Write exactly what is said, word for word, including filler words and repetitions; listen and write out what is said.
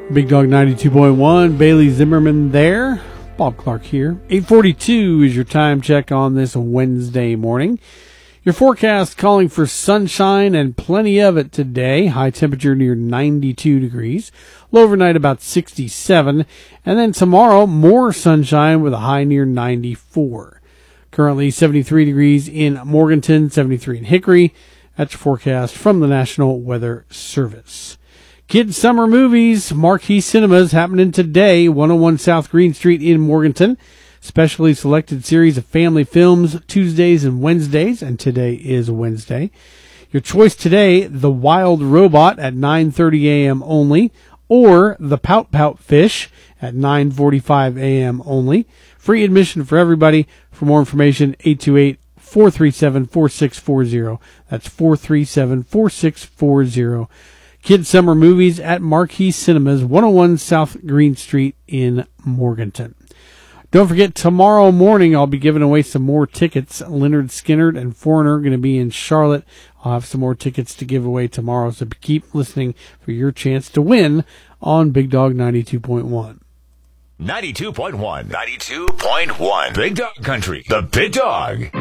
Big Dog ninety-two point one, Bailey Zimmerman there. Bob Clark here. eight forty-two is your time check on this Wednesday morning. Your forecast calling for sunshine and plenty of it today. High temperature near ninety-two degrees. Low overnight about sixty-seven. And then tomorrow, more sunshine with a high near ninety-four. Currently seventy-three degrees in Morganton, seventy-three in Hickory. That's your forecast from the National Weather Service. Kids Summer Movies, Marquee Cinemas happening today, one oh one South Green Street in Morganton. Specially selected series of family films Tuesdays and Wednesdays, and today is Wednesday. Your choice today, The Wild Robot at nine thirty a.m. only, or The Pout Pout Fish at nine forty-five a.m. only. Free admission for everybody. For more information, eight two eight, four three seven, four six four zero. That's four three seven, four six four zero. Kids Summer Movies at Marquee Cinemas, one oh one South Green Street in Morganton. Don't forget, tomorrow morning I'll be giving away some more tickets. Leonard Skinner and Foreigner are going to be in Charlotte. I'll have some more tickets to give away tomorrow, so keep listening for your chance to win on Big Dog ninety-two point one. ninety-two point one. ninety-two point one. Big Dog Country. The Big Dog.